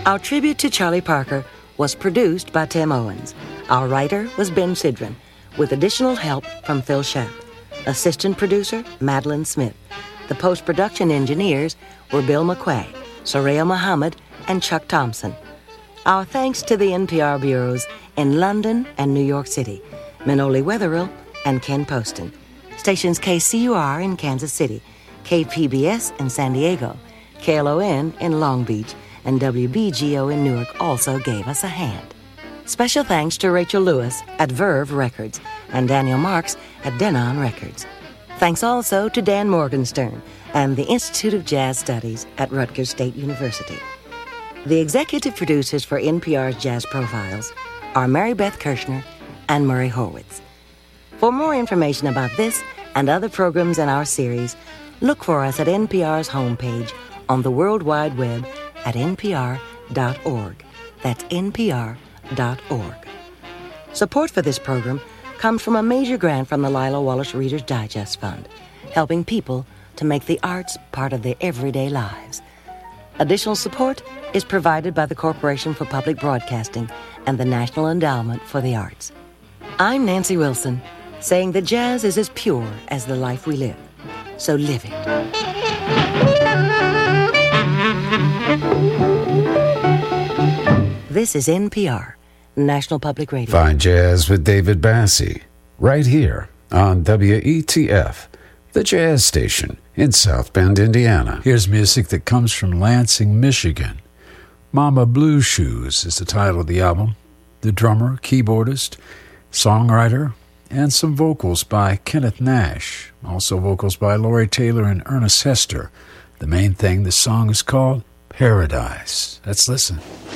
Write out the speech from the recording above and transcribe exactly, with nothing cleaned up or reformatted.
Our tribute to Charlie Parker was produced by Tim Owens. Our writer was Ben Sidran, with additional help from Phil Schapp. Assistant producer, Madeline Smith. The post-production engineers were Bill McQuay, Soraya Muhammad, and Chuck Thompson. Our thanks to the N P R bureaus in London and New York City, Manoli Wetherill and Ken Poston. Stations K C U R in Kansas City, K P B S in San Diego, K L O N in Long Beach, and W B G O in Newark also gave us a hand. Special thanks to Rachel Lewis at Verve Records and Daniel Marks at Denon Records. Thanks also to Dan Morgenstern and the Institute of Jazz Studies at Rutgers State University. The executive producers for N P R's Jazz Profiles are Mary Beth Kirshner and Murray Horwitz. For more information about this and other programs in our series, look for us at N P R's homepage on the World Wide Web at n p r dot org. That's n p r dot org. Support for this program comes from a major grant from the Lila Wallace Reader's Digest Fund, helping people to make the arts part of their everyday lives. Additional support is provided by the Corporation for Public Broadcasting and the National Endowment for the Arts. I'm Nancy Wilson, saying that jazz is as pure as the life we live. So live it. This is N P R, National Public Radio. Fine Jazz with David Bassie, right here on W E T F, the jazz station in South Bend, Indiana. Here's music that comes from Lansing, Michigan. Mama Blue Shoes is the title of the album. The drummer, keyboardist, songwriter, and some vocals by Kenneth Nash. Also vocals by Laurie Taylor and Ernest Hester. The main thing, the song is called Paradise. Let's listen.